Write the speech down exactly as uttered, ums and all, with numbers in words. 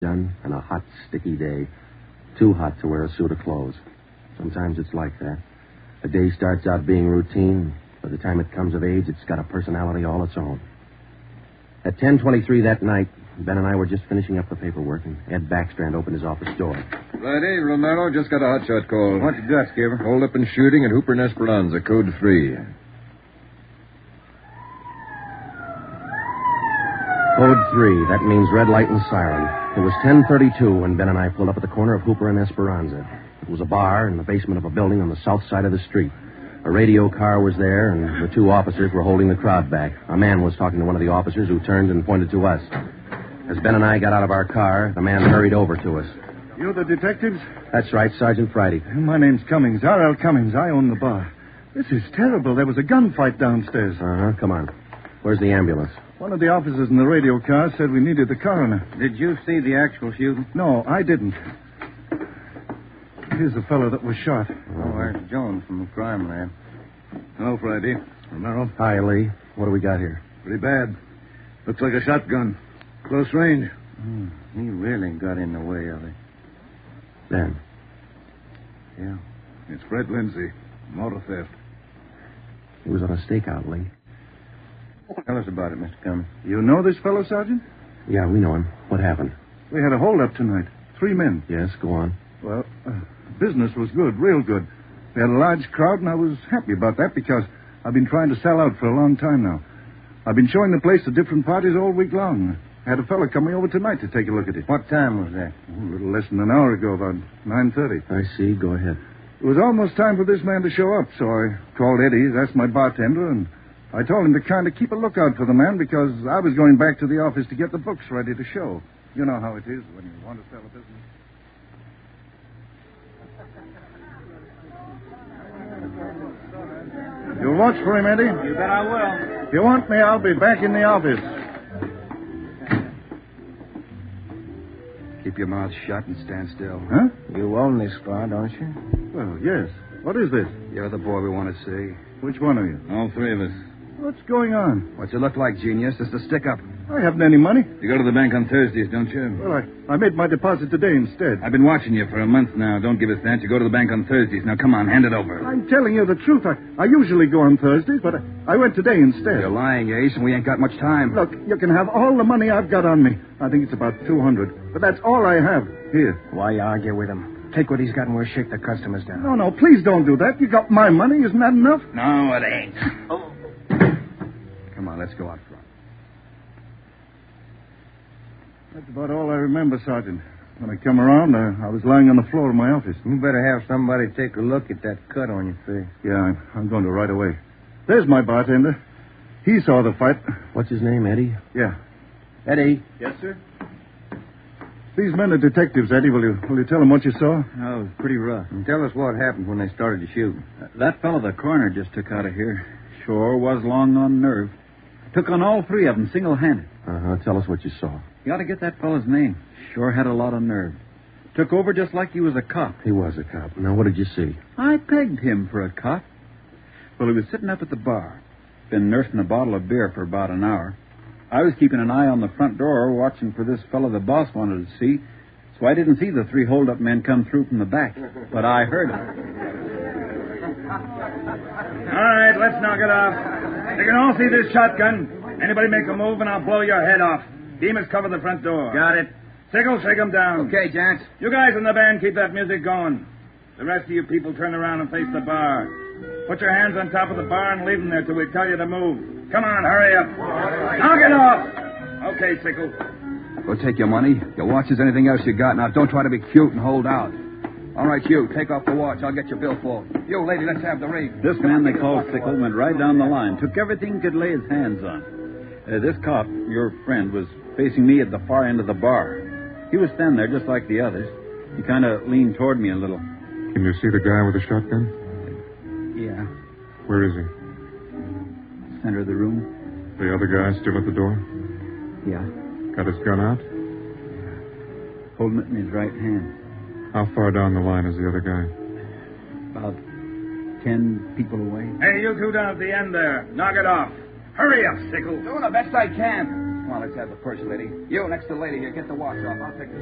done, and a hot, sticky day. Too hot to wear a suit of clothes. Sometimes it's like that. A day starts out being routine. By the time it comes of age, it's got a personality all its own. At ten twenty-three that night, Ben and I were just finishing up the paperwork, and Ed Backstrand opened his office door. Righty, Romero, just got a hotshot call. What you got, Skipper? Hold up and shooting at Hooper and Esperanza, code three. Code three, that means red light and siren. It was ten thirty-two when Ben and I pulled up at the corner of Hooper and Esperanza. It was a bar in the basement of a building on the south side of the street. A radio car was there, and the two officers were holding the crowd back. A man was talking to one of the officers who turned and pointed to us. As Ben and I got out of our car, the man hurried over to us. You're the detectives? That's right, Sergeant Friday. My name's Cummings, R L. Cummings. I own the bar. This is terrible. There was a gunfight downstairs. Uh-huh, come on. Where's the ambulance? One of the officers in the radio car said we needed the coroner. Did you see the actual shooting? No, I didn't. Here's the fellow that was shot. Oh, there's Jones from the crime lab. Hello, Friday. Romero. Hi, Lee. What do we got here? Pretty bad. Looks like a shotgun. Close range. Mm, he really got in the way of it. Ben. Yeah. It's Fred Lindsay. Motor theft. He was on a stakeout, Lee. Tell us about it, Mister Cummings. You know this fellow, Sergeant? Yeah, we know him. What happened? We had a holdup tonight. Three men. Yes, go on. Well, uh, business was good, real good. We had a large crowd, and I was happy about that because I've been trying to sell out for a long time now. I've been showing the place to different parties all week long. I had a fellow coming over tonight to take a look at it. What time was that? Oh, a little less than an hour ago, about nine thirty. I see. Go ahead. It was almost time for this man to show up, so I called Eddie, that's my bartender, and I told him to kind of keep a lookout for the man because I was going back to the office to get the books ready to show. You know how it is when you want to sell a business. You'll watch for him, Eddie? You bet I will. If you want me, I'll be back in the office. Keep your mouth shut and stand still. Huh? You own this bar, don't you? Well, yes. What is this? You're the boy we want to see. Which one are you? All three of us. What's going on? What's it look like, genius? It's a stick-up. I haven't any money. You go to the bank on Thursdays, don't you? Well, I, I made my deposit today instead. I've been watching you for a month now. Don't give us that. You go to the bank on Thursdays. Now, come on, hand it over. I'm telling you the truth. I, I usually go on Thursdays, but I, I went today instead. You're lying, Ace, and we ain't got much time. Look, you can have all the money I've got on me. I think it's about two hundred. But that's all I have. Here. Why argue with him? Take what he's got and we'll shake the customers down. No, no, please don't do that. You got my money. Isn't that enough? No, it ain't. Oh. Come on, let's go out front. That's about all I remember, Sergeant. When I come around, uh, I was lying on the floor of my office. You better have somebody take a look at that cut on your face. Yeah, I'm, I'm going to right away. There's my bartender. He saw the fight. What's his name, Eddie? Yeah. Eddie. Yes, sir? These men are detectives, Eddie. Will you, will you tell them what you saw? Oh, it was pretty rough. And tell us what happened when they started to shoot. Uh, that fellow the coroner just took out of here sure was long on nerve. Took on all three of them single-handed. Uh-huh. Tell us what you saw. You ought to get that fellow's name. Sure had a lot of nerve. Took over just like he was a cop. He was a cop. Now, what did you see? I pegged him for a cop. Well, he was sitting up at the bar. Been nursing a bottle of beer for about an hour. I was keeping an eye on the front door, watching for this fellow the boss wanted to see, so I didn't see the three hold-up men come through from the back, but I heard them. All right, let's knock it off. You can all see this shotgun. Anybody make a move, and I'll blow your head off. Demas, cover the front door. Got it. Sickle, shake them down. Okay, gents. You guys in the band, keep that music going. The rest of you people turn around and face the bar. Put your hands on top of the bar and leave them there till we tell you to move. Come on, hurry up. Knock it off. Okay, Sickle. We'll take your money, your watches, anything else you got. Now, don't try to be cute and hold out. All right, you, take off the watch. I'll get your billfold. You, lady, let's have the ring. This man they called Sickle went right down the line, took everything he could lay his hands on. Uh, this cop, your friend, was facing me at the far end of the bar. He was standing there just like the others. He kind of leaned toward me a little. Can you see the guy with the shotgun? Yeah. Where is he? Center of the room. The other guy still at the door? Yeah. Got his gun out? Holding it in his right hand. How far down the line is the other guy? About ten people away. Hey, you two down at the end there. Knock it off. Hurry up, Sickle. Doing the best I can. Come on, let's have the purse, lady. You, next to the lady here, get the watch off. I'll take the...